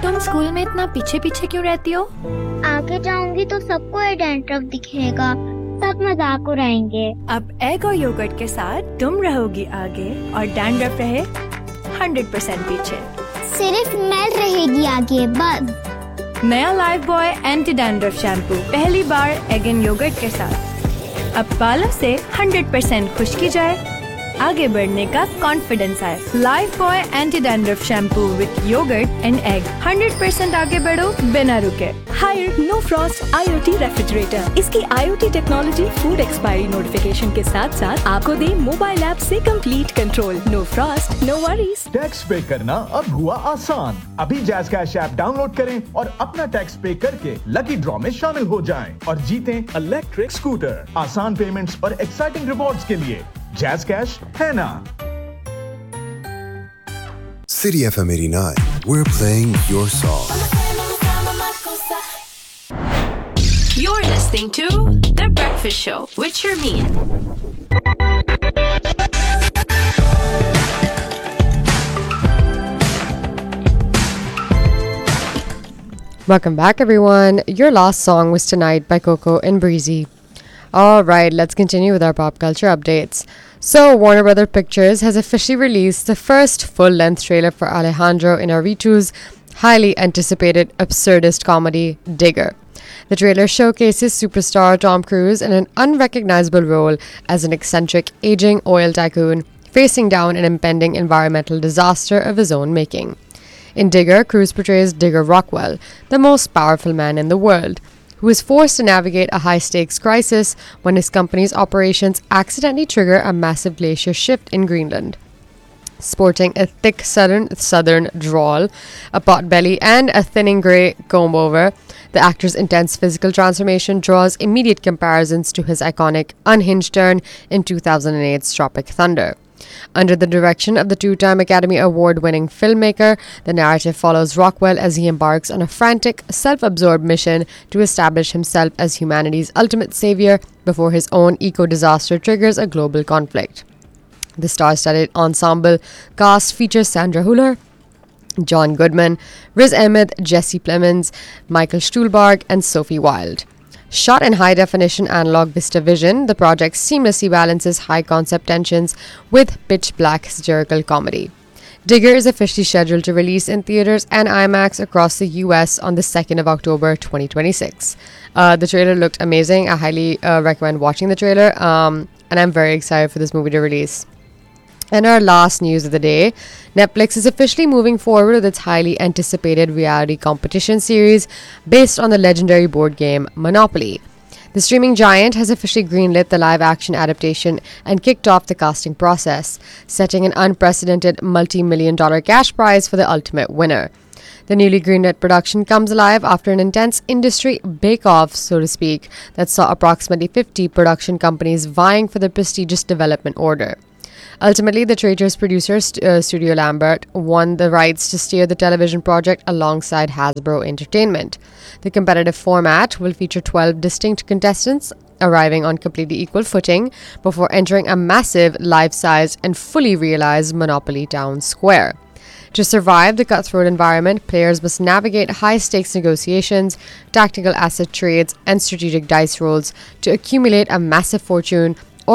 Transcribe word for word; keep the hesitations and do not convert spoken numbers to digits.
तुम स्कूल में इतना पीछे पीछे क्यों रहती हो? आगे जाऊंगी तो सबको ये डैंड्रफ दिखेगा, सब मजाक उड़ाएंगे। अब एग और योगर्ट के साथ तुम रहोगी आगे और डैंड्रफ रहे हंड्रेड परसेंट पीछे। सिर्फ मैं रहेगी आगे बस। नया life boy anti dandruff shampoo पहली बार एग एंड योगर्ट के साथ। अब बालों से हंड्रेड परसेंट खुश्की जाए, आगे बढ़ने का कॉन्फिडेंस आए। Life boy anti dandruff shampoo with yogurt and egg, hundred percent आगे बढ़ो बिना रुके। Higher no Frost IoT refrigerator. इसकी IoT technology food expiry notification के साथ साथ आपको दे मोबाइल ऐप से complete control. No Frost no worries. Tax पे करना अब हुआ आसान। अभी जैज़ कैश ऐप डाउनलोड करें और अपना टैक्स पे करके लकी ड्रॉ में शामिल हो जाएं और जीतें इलेक्ट्रिक स्कूटर। आसान पेमेंट्स और एक्साइटिंग रिवॉर्ड्स के लिए जैज़ कैश है ना। City F M eighty-nine, we're playing your song. You're listening to The Breakfast Show with Sharmeen. Welcome back, everyone. Your last song was Tonight by Coco and Breezy. All right, let's continue with our pop culture updates. So, Warner Brother Pictures has officially released the first full-length trailer for Alejandro Inarritu's highly anticipated absurdist comedy, Digger. The trailer showcases superstar Tom Cruise in an unrecognizable role as an eccentric, aging oil tycoon facing down an impending environmental disaster of his own making. In Digger, Cruise portrays Digger Rockwell, the most powerful man in the world, who is forced to navigate a high-stakes crisis when his company's operations accidentally trigger a massive glacier shift in Greenland. Sporting a thick southern southern drawl, a pot belly, and a thinning grey comb-over, the actor's intense physical transformation draws immediate comparisons to his iconic unhinged turn in two thousand eight's Tropic Thunder. Under the direction of the two-time Academy Award-winning filmmaker, the narrative follows Rockwell as he embarks on a frantic, self-absorbed mission to establish himself as humanity's ultimate savior before his own eco-disaster triggers a global conflict. The star-studded ensemble cast features Sandra Hüller, John Goodman, Riz Ahmed, Jesse Plemons, Michael Stuhlbarg, and Sophie Wilde. Shot in high-definition analog VistaVision, the project seamlessly balances high-concept tensions with pitch-black satirical comedy. Digger is officially scheduled to release in theaters and IMAX across the U S on the second of October twenty twenty-six. Uh, the trailer looked amazing. I highly uh, recommend watching the trailer, um, and I'm very excited for this movie to release. And our last news of the day, Netflix is officially moving forward with its highly anticipated reality competition series based on the legendary board game Monopoly. The streaming giant has officially greenlit the live-action adaptation and kicked off the casting process, setting an unprecedented multi-million dollar cash prize for the ultimate winner. The newly greenlit production comes alive after an intense industry bake-off, so to speak, that saw approximately fifty production companies vying for the prestigious development order. Ultimately, the traitor's producer, st- uh, Studio Lambert, won the rights to steer the television project alongside Hasbro Entertainment. The competitive format will feature twelve distinct contestants arriving on completely equal footing before entering a massive, life-sized, and fully realized Monopoly Town Square. To survive the cutthroat environment, players must navigate high-stakes negotiations, tactical asset trades, and strategic dice rolls to accumulate a massive fortune